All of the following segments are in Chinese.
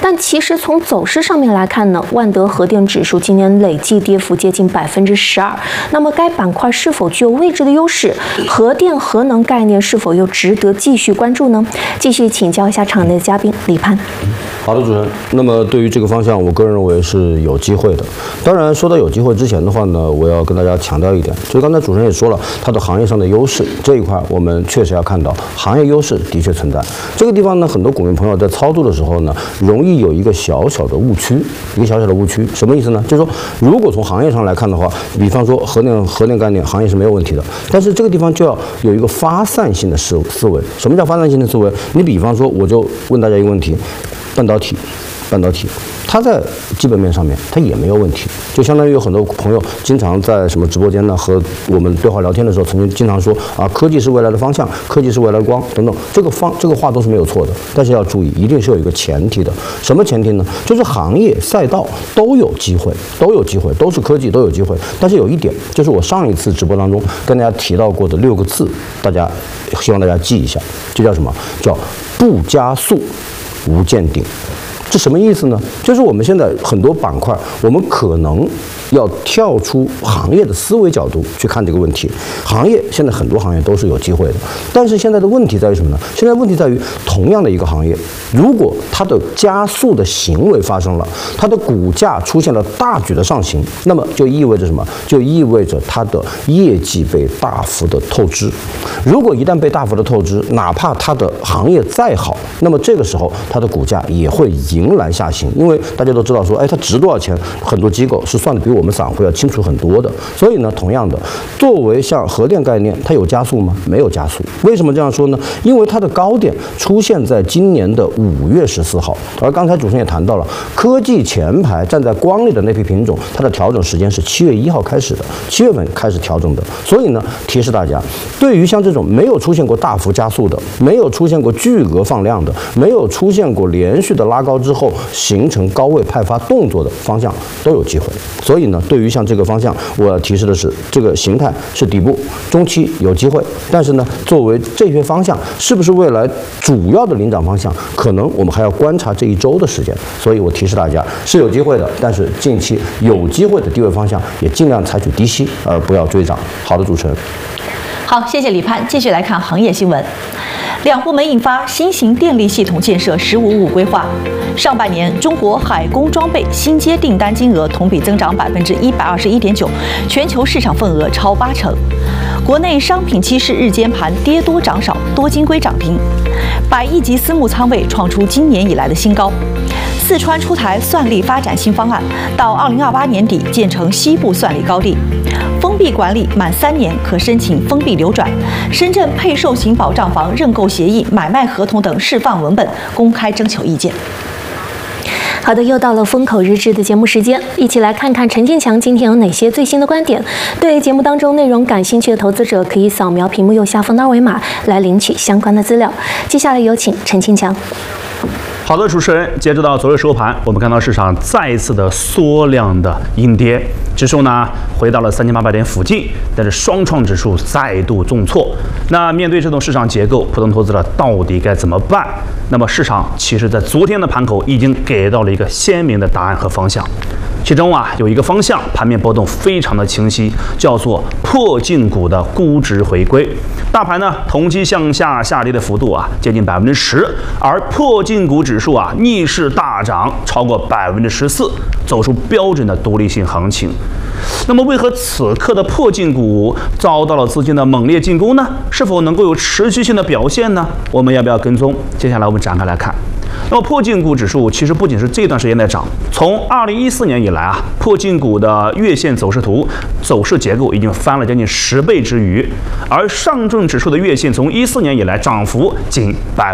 但其实从走势上面来看呢，万德核电指数今年累计跌幅接近12%。那么该板块是否具有位置的优势？核电核能概念是否又值得继续关注呢？继续请教一下场内的嘉宾李攀。 好的，主持人。那么对于这个方向，我个人认为是有机会的。当然，说到有机会之前的话呢，我要跟大家强调一点，就是刚才主持人也说了，它的行业上的优势这一块，我们确实要看到行业优势的确存在。这个地方呢，很多股民朋友在操作的时候呢，容易有一个小小的误区，什么意思呢？就是说，如果从行业上来看的话，比方说核电概念行业是没有问题的，但是这个地方就要有一个发散性的思维。什么叫发散性的思维？你比方说，我就问大家一个问题。半导体，它在基本面上面它也没有问题，就相当于有很多朋友经常在什么直播间呢和我们对话聊天的时候，曾经经常说啊，科技是未来的方向，科技是未来的光等等，这个话都是没有错的，但是要注意，一定是有一个前提的。什么前提呢？就是行业赛道都有机会，都是科技都有机会。但是有一点，就是我上一次直播当中跟大家提到过的6个字，希望大家记一下，这叫什么？叫不加速无见顶。这什么意思呢？就是我们现在很多板块，我们可能要跳出行业的思维角度去看这个问题。行业现在很多行业都是有机会的，但是现在的问题在于什么呢？现在问题在于同样的一个行业，如果它的加速的行为发生了，它的股价出现了大举的上行，那么就意味着什么？就意味着它的业绩被大幅的透支。如果一旦被大幅的透支，哪怕它的行业再好，那么这个时候它的股价也会迎来下行，因为大家都知道说，它值多少钱，很多机构是算的比我们散户要清楚很多的。所以呢，同样的，作为像核电概念，它有加速吗？没有加速。为什么这样说呢？因为它的高点出现在今年的5月14号，而刚才主持人也谈到了，科技前排站在光里的那批品种，它的调整时间是7月1号开始的，7月份开始调整的。所以呢，提示大家，对于像这种没有出现过大幅加速的，没有出现过巨额放量的，没有出现过连续的拉高之后形成高位派发动作的方向都有机会。所以呢，对于像这个方向，我要提示的是，这个形态是底部，中期有机会，但是呢，作为这些方向是不是未来主要的领涨方向，可能我们还要观察这1周的时间。所以我提示大家是有机会的，但是近期有机会的低位方向也尽量采取低吸，而不要追涨。好的，主持人。 好，谢谢李攀。继续来看行业新闻。两部门印发新型电力系统建设“15+5”规划。上半年，中国海工装备新接订单金额同比增长121.9%，全球市场份额超80%。国内商品期市日间盘跌多涨少，多晶硅涨停，100亿级私募仓位创出今年以来的新高。四川出台算力发展新方案，到2028年底建成西部算力高地。封闭管理满3年可申请封闭流转。深圳配售型保障房认购协议、买卖合同等释放文本公开征求意见。 好的，又到了风口日志的节目时间，一起来看看陈建强今天有哪些最新的观点。对节目当中内容感兴趣的投资者，可以扫描屏幕右下方的2维码来领取相关的资料。接下来有请陈建强。 好的，主持人，截止到昨日收盘，我们看到市场再一次的缩量的阴跌，指数呢回到了3800点附近，但是双创指数再度重挫。那面对这种市场结构，普通投资者到底该怎么办？那么市场其实在昨天的盘口已经给到了一个鲜明的答案和方向。其中有一个方向，盘面波动非常的清晰，叫做破净股的估值回归。大盘呢同期向下下跌的幅度接近10%，而破净股指数逆势大涨超过14%，走出标准的独立性行情。那么为何此刻的破净股遭到了资金的猛烈进攻呢？是否能够有持续性的表现呢？我们要不要跟踪？接下来我们展开来看。那么破净股指数其实不仅是这段时间在涨，从2014年以来破净股的月线走势图走势结构已经翻了将近10倍之余，而上证指数的月线从14年以来涨幅仅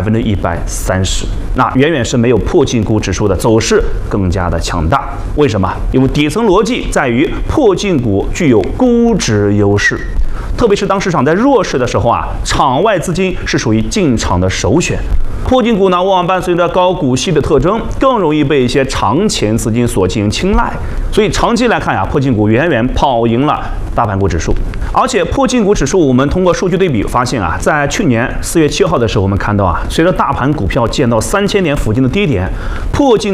130%，那远远是没有破净股指数的走势更加的强大。为什么？因为底层逻辑在于破净股具有估值优势，特别是当市场在弱势的时候场外资金是属于进场的首选。破净股呢，往往伴随着高股息的特征，更容易被一些长钱资金所进行青睐。所以长期来看破净股远远跑赢了大盘股指数。而且破净股指数，我们通过数据对比发现在去年4月7号的时候，我们看到随着大盘股票见到3000点附近的低点，破净